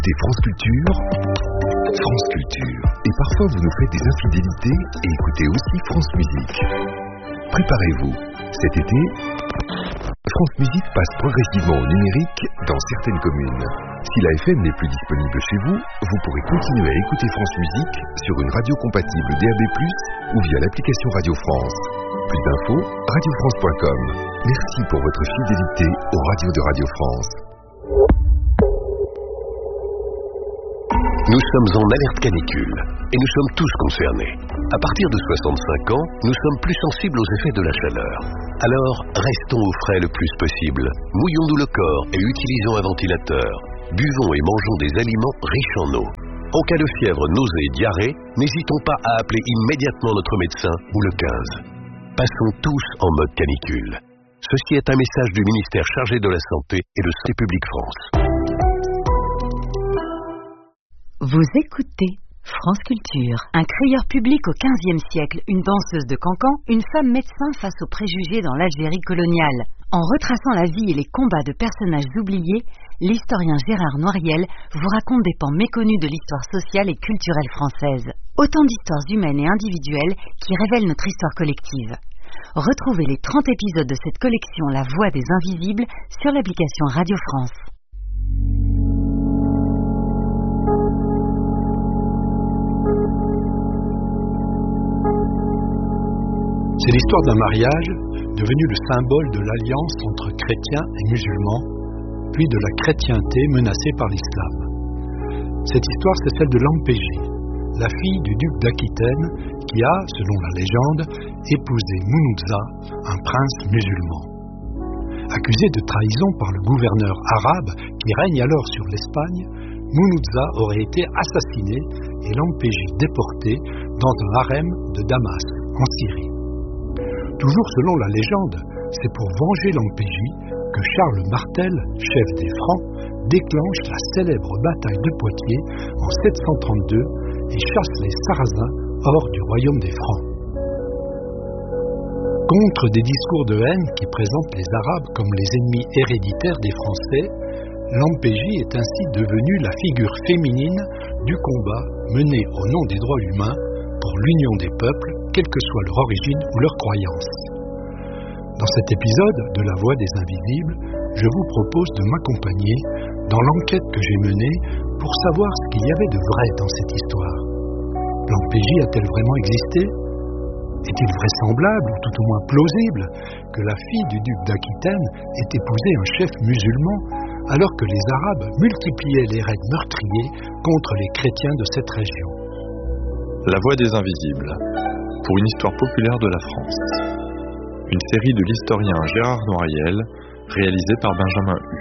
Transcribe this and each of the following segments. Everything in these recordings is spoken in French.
écoutez France Culture. France Culture. Et parfois vous nous faites des infidélités et écoutez aussi France Musique. Préparez-vous. Cet été, France Musique passe progressivement au numérique dans certaines communes. Si la FM n'est plus disponible chez vous, vous pourrez continuer à écouter France Musique sur une radio compatible DAB+, ou via l'application Radio France. Plus d'infos, radiofrance.com. Merci pour votre fidélité aux radios de Radio France. Nous sommes en alerte canicule et nous sommes tous concernés. À partir de 65 ans, nous sommes plus sensibles aux effets de la chaleur. Alors, restons au frais le plus possible. Mouillons-nous le corps et utilisons un ventilateur. Buvons et mangeons des aliments riches en eau. En cas de fièvre, nausée et diarrhée, n'hésitons pas à appeler immédiatement notre médecin ou le 15. Passons tous en mode canicule. Ceci est un message du ministère chargé de la Santé et de Santé publique France. Vous écoutez France Culture. Un crieur public au XVe siècle, une danseuse de cancan, une femme médecin face aux préjugés dans l'Algérie coloniale. En retraçant la vie et les combats de personnages oubliés, l'historien Gérard Noiriel vous raconte des pans méconnus de l'histoire sociale et culturelle française. Autant d'histoires humaines et individuelles qui révèlent notre histoire collective. Retrouvez les 30 épisodes de cette collection La Voix des Invisibles sur l'application Radio France. C'est l'histoire d'un mariage devenu le symbole de l'alliance entre chrétiens et musulmans, puis de la chrétienté menacée par l'islam. Cette histoire, c'est celle de Lampégie, la fille du duc d'Aquitaine qui a, selon la légende, épousé Mounoudza, un prince musulman. Accusé de trahison par le gouverneur arabe qui règne alors sur l'Espagne, Mounoudza aurait été assassiné et Lampégie déportée dans un harem de Damas, en Syrie. Toujours selon la légende, c'est pour venger Lampégie que Charles Martel, chef des Francs, déclenche la célèbre bataille de Poitiers en 732 et chasse les Sarrasins hors du royaume des Francs. Contre des discours de haine qui présentent les Arabes comme les ennemis héréditaires des Français, Lampégie est ainsi devenue la figure féminine du combat mené au nom des droits humains pour l'union des peuples, quelle que soit leur origine ou leur croyance. Dans cet épisode de La Voix des Invisibles, je vous propose de m'accompagner dans l'enquête que j'ai menée pour savoir ce qu'il y avait de vrai dans cette histoire. Lampégie a-t-elle vraiment existé ? Est-il vraisemblable, ou tout au moins plausible, que la fille du duc d'Aquitaine ait épousé un chef musulman alors que les Arabes multipliaient les raids meurtriers contre les chrétiens de cette région ? La Voix des Invisibles, pour une histoire populaire de la France. Une série de l'historien Gérard Noiriel, réalisée par Benjamin Hu.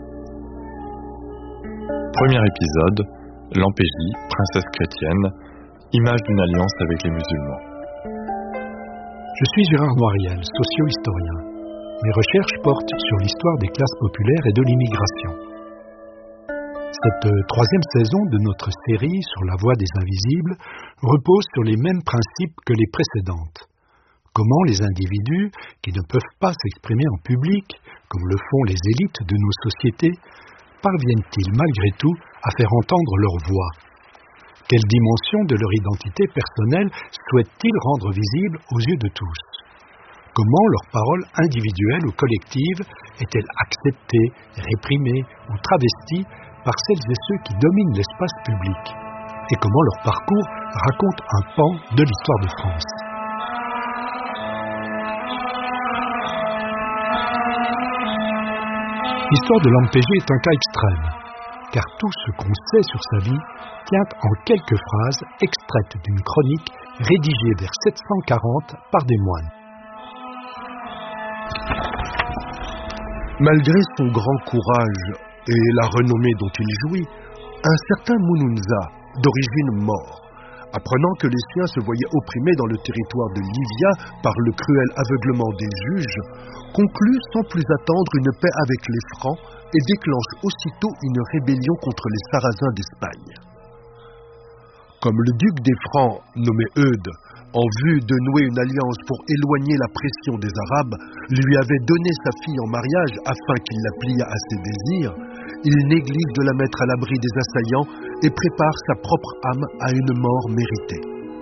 Premier épisode, Lampégie, princesse chrétienne, image d'une alliance avec les musulmans. Je suis Gérard Noiriel, socio-historien. Mes recherches portent sur l'histoire des classes populaires et de l'immigration. Cette troisième saison de notre série sur la Voix des Invisibles repose sur les mêmes principes que les précédentes. Comment les individus, qui ne peuvent pas s'exprimer en public, comme le font les élites de nos sociétés, parviennent-ils malgré tout à faire entendre leur voix ? Quelle dimension de leur identité personnelle souhaitent-ils rendre visible aux yeux de tous ? Comment leurs paroles individuelles ou collectives est-elle acceptée, réprimée ou travestie par celles et ceux qui dominent l'espace public, et comment leur parcours raconte un pan de l'histoire de France. L'histoire de Lampégie est un cas extrême, car tout ce qu'on sait sur sa vie tient en quelques phrases extraites d'une chronique rédigée vers 740 par des moines. Malgré son grand courage et la renommée dont il jouit, un certain Mounoudza, d'origine maure, apprenant que les siens se voyaient opprimés dans le territoire de Livia par le cruel aveuglement des juges, conclut sans plus attendre une paix avec les Francs et déclenche aussitôt une rébellion contre les Sarrasins d'Espagne. comme le duc des Francs, nommé Eudes, en vue de nouer une alliance pour éloigner la pression des Arabes, lui avait donné sa fille en mariage afin qu'il la pliât à ses désirs, il néglige de la mettre à l'abri des assaillants et prépare sa propre âme à une mort méritée.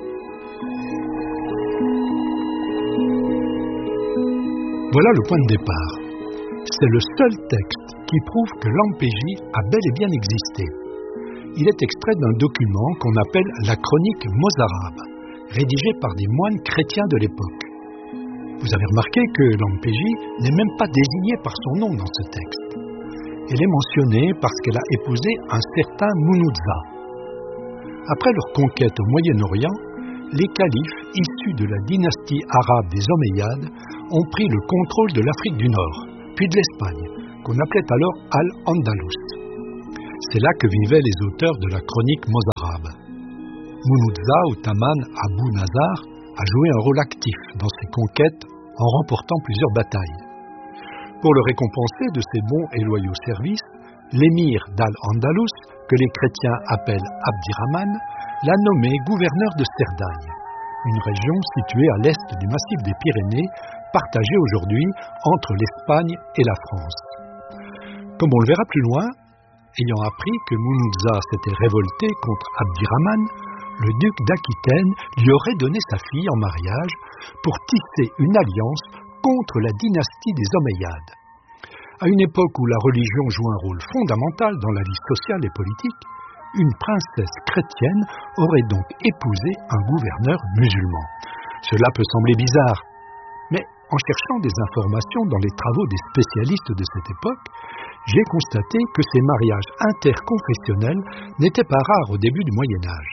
Voilà le point de départ. C'est le seul texte qui prouve que Lampégie a bel et bien existé. Il est extrait d'un document qu'on appelle la chronique mozarabe, rédigée par des moines chrétiens de l'époque. Vous avez remarqué que Lampégie n'est même pas désignée par son nom dans ce texte. Elle est mentionnée parce qu'elle a épousé un certain Munuzza. Après leur conquête au Moyen-Orient, les califes issus de la dynastie arabe des Omeyyades ont pris le contrôle de l'Afrique du Nord, puis de l'Espagne, qu'on appelait alors Al-Andalus. C'est là que vivaient les auteurs de la chronique mozarabe. Munuzza ou Taman Abu Nazar a joué un rôle actif dans ses conquêtes en remportant plusieurs batailles. Pour le récompenser de ses bons et loyaux services, l'émir d'Al-Andalus, que les chrétiens appellent Abdirahman, l'a nommé gouverneur de Cerdagne, une région située à l'est du massif des Pyrénées, partagée aujourd'hui entre l'Espagne et la France. Comme on le verra plus loin, ayant appris que Munuzza s'était révolté contre Abdirahman, le duc d'Aquitaine lui aurait donné sa fille en mariage pour tisser une alliance contre la dynastie des Omeyyades. À une époque où la religion joue un rôle fondamental dans la vie sociale et politique, une princesse chrétienne aurait donc épousé un gouverneur musulman. Cela peut sembler bizarre, mais en cherchant des informations dans les travaux des spécialistes de cette époque, j'ai constaté que ces mariages interconfessionnels n'étaient pas rares au début du Moyen Âge.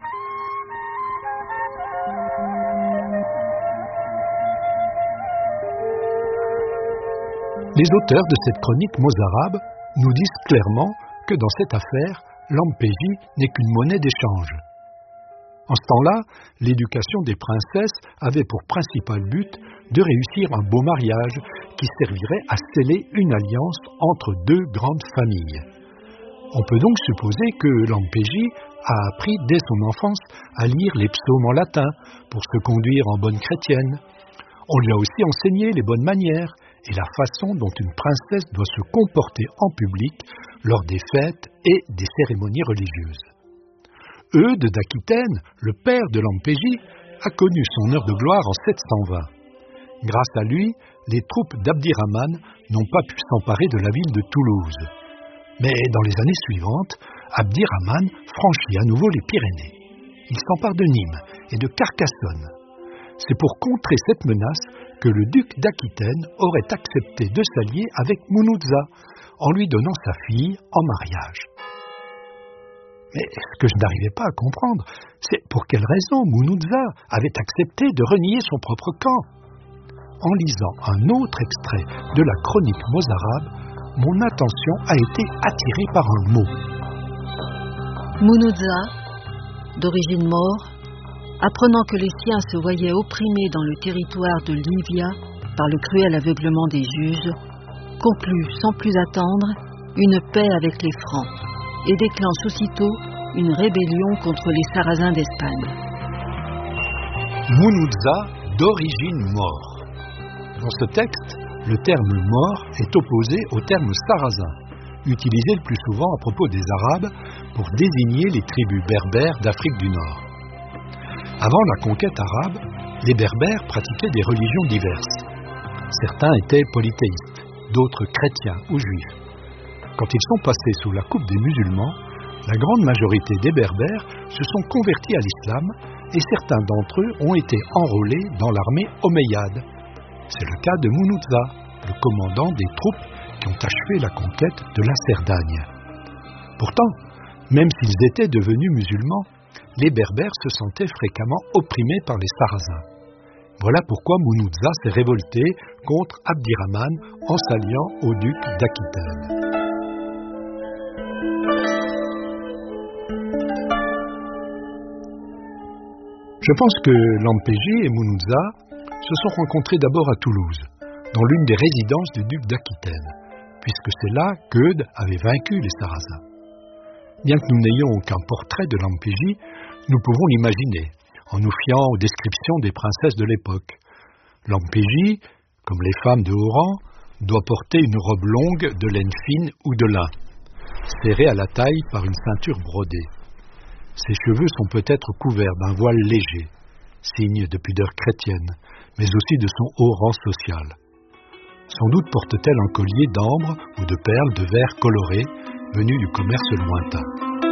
Les auteurs de cette chronique mozarabe nous disent clairement que dans cette affaire, Lampégie n'est qu'une monnaie d'échange. En ce temps-là, l'éducation des princesses avait pour principal but de réussir un beau mariage qui servirait à sceller une alliance entre deux grandes familles. On peut donc supposer que Lampégie a appris dès son enfance à lire les psaumes en latin pour se conduire en bonne chrétienne. On lui a aussi enseigné les bonnes manières et la façon dont une princesse doit se comporter en public lors des fêtes et des cérémonies religieuses. Eudes d'Aquitaine, le père de Lampégie, a connu son heure de gloire en 720. Grâce à lui, les troupes d'Abdirahman n'ont pas pu s'emparer de la ville de Toulouse. Mais dans les années suivantes, Abdirahman franchit à nouveau les Pyrénées. Il s'empare de Nîmes et de Carcassonne. C'est pour contrer cette menace que le duc d'Aquitaine aurait accepté de s'allier avec Munuzza, en lui donnant sa fille en mariage. Mais ce que je n'arrivais pas à comprendre, c'est pour quelle raison Munuzza avait accepté de renier son propre camp. En lisant un autre extrait de la chronique mozarabe, mon attention a été attirée par un mot. Munuzza, d'origine maure, apprenant que les siens se voyaient opprimés dans le territoire de Livia par le cruel aveuglement des juges, conclut sans plus attendre une paix avec les Francs et déclenche aussitôt une rébellion contre les Sarrasins d'Espagne. Munuzza, d'origine maure. Dans ce texte, le terme maure est opposé au terme sarrasin, utilisé le plus souvent à propos des Arabes pour désigner les tribus berbères d'Afrique du Nord. Avant la conquête arabe, les Berbères pratiquaient des religions diverses. Certains étaient polythéistes, d'autres chrétiens ou juifs. Quand ils sont passés sous la coupe des musulmans, la grande majorité des Berbères se sont convertis à l'islam et certains d'entre eux ont été enrôlés dans l'armée omeyyade. C'est le cas de Munuzza, le commandant des troupes qui ont achevé la conquête de la Cerdagne. Pourtant, même s'ils étaient devenus musulmans, les Berbères se sentaient fréquemment opprimés par les Sarrasins. Voilà pourquoi Munuzza s'est révolté contre Abdirahman en s'alliant au duc d'Aquitaine. Je pense que Lampégie et Munuzza se sont rencontrés d'abord à Toulouse, dans l'une des résidences du duc d'Aquitaine, puisque c'est là qu'Eudes avait vaincu les Sarrasins. Bien que nous n'ayons aucun portrait de Lampegie, nous pouvons l'imaginer, en nous fiant aux descriptions des princesses de l'époque. Lampegie, comme les femmes de haut rang, doit porter une robe longue de laine fine ou de lin, serrée à la taille par une ceinture brodée. Ses cheveux sont peut-être couverts d'un voile léger, signe de pudeur chrétienne, mais aussi de son haut rang social. Sans doute porte-t-elle un collier d'ambre ou de perles de verre colorées, venues du commerce lointain.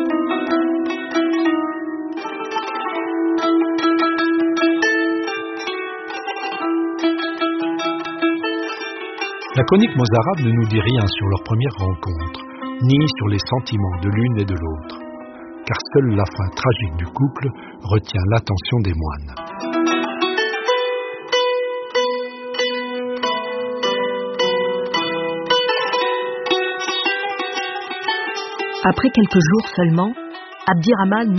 La chronique mozarabe ne nous dit rien sur leur première rencontre, ni sur les sentiments de l'une et de l'autre, car seule la fin tragique du couple retient l'attention des moines. Après quelques jours seulement, Abdirahman